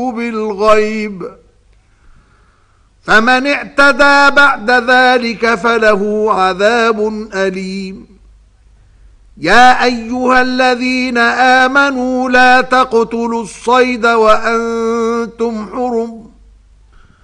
بالغيب فمن اعتدى بعد ذلك فله عذاب أليم. يا أيها الذين آمنوا لا تقتلوا الصيد وأنتم حرم